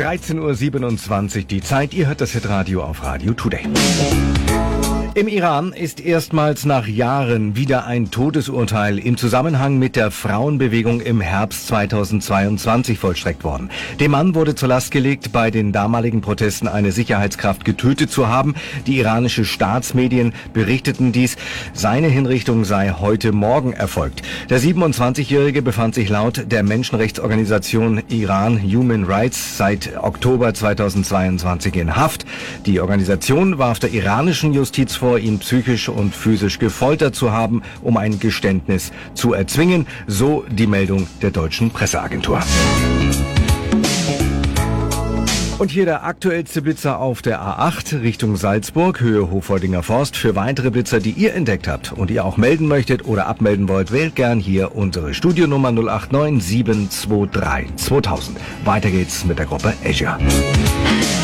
13:27 Uhr die Zeit. Ihr hört das Hitradio auf Radio Today. Im Iran ist erstmals nach Jahren wieder ein Todesurteil im Zusammenhang mit der Frauenbewegung im Herbst 2022 vollstreckt worden. Dem Mann wurde zur Last gelegt, bei den damaligen Protesten eine Sicherheitskraft getötet zu haben. Die iranische Staatsmedien berichteten dies. Seine Hinrichtung sei heute Morgen erfolgt. Der 27-Jährige befand sich laut der Menschenrechtsorganisation Iran Human Rights seit Oktober 2022 in Haft. Die Organisation warf der iranischen Justiz vor, ihn psychisch und physisch gefoltert zu haben, um ein Geständnis zu erzwingen, so die Meldung der deutschen Presseagentur. Und hier der aktuellste Blitzer auf der A8 Richtung Salzburg, Höhe Hofoldinger Forst. Für weitere Blitzer, die ihr entdeckt habt und ihr auch melden möchtet oder abmelden wollt, wählt gern hier unsere Studionummer 089 723 2000. Weiter geht's mit der Gruppe Azure.